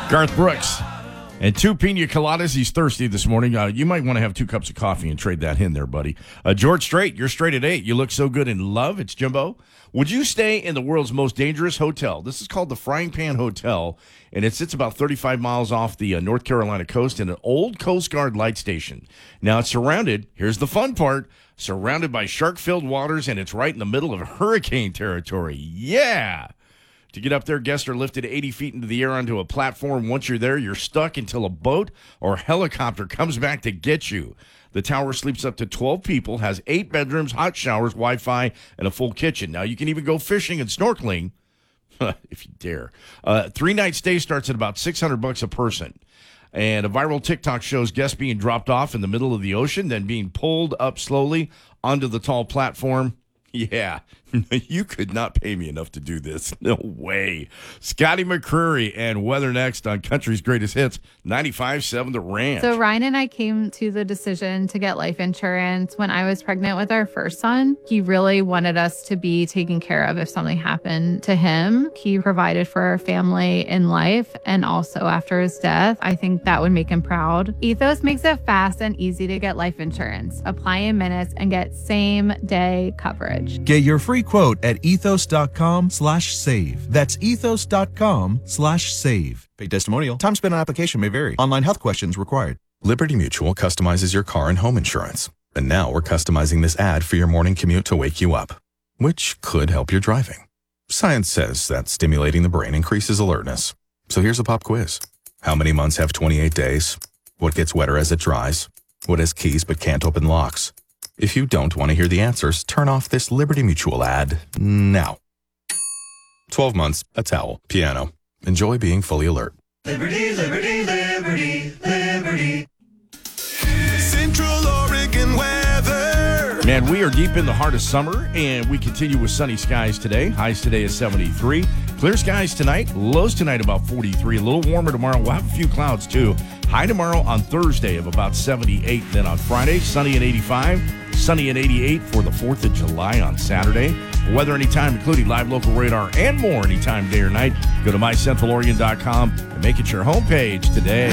Garth Brooks. And 2 pina coladas. He's thirsty this morning. You might want to have 2 cups of coffee and trade that in there, buddy. George Strait, you're straight at 8. You look so good in love. It's Jimbo. Would you stay in the world's most dangerous hotel? This is called the Frying Pan Hotel, and it sits about 35 miles off the North Carolina coast in an old Coast Guard light station. Now, it's surrounded, here's the fun part, surrounded by shark-filled waters, and it's right in the middle of hurricane territory. Yeah! To get up there, guests are lifted 80 feet into the air onto a platform. Once you're there, you're stuck until a boat or helicopter comes back to get you. The tower sleeps up to 12 people, has 8 bedrooms, hot showers, Wi-Fi, and a full kitchen. Now, you can even go fishing and snorkeling, if you dare. 3-night stay starts at about $600 a person. And a viral TikTok shows guests being dropped off in the middle of the ocean, then being pulled up slowly onto the tall platform. Yeah, you could not pay me enough to do this. No way. Scotty McCreery and Weather Next on Country's Greatest Hits, 95.7 The Ranch. So Ryan and I came to the decision to get life insurance when I was pregnant with our first son. He really wanted us to be taken care of if something happened to him. He provided for our family in life and also after his death. I think that would make him proud. Ethos makes it fast and easy to get life insurance. Apply in minutes and get same-day coverage. Get your free quote at ethos.com/save. That's ethos.com/save. Paid testimonial. Time spent on application may vary. Online health questions required. Liberty Mutual customizes your car and home insurance. And now we're customizing this ad for your morning commute to wake you up, which could help your driving. Science says that stimulating the brain increases alertness. So here's a pop quiz. How many months have 28 days? What gets wetter as it dries? What has keys but can't open locks? If you don't want to hear the answers, turn off this Liberty Mutual ad now. 12 months, a towel, piano. Enjoy being fully alert. Liberty, liberty, liberty, liberty. Central Oregon weather. Man, we are deep in the heart of summer, and we continue with sunny skies today. Highs today is 73. Clear skies tonight. Lows tonight about 43. A little warmer tomorrow. We'll have a few clouds, too. High tomorrow on Thursday of about 78. Then on Friday, sunny at 85. Sunny at 88 for the 4th of July on Saturday. Weather anytime, including live local radar and more anytime, day or night. Go to mycentraloregon.com and make it your homepage today.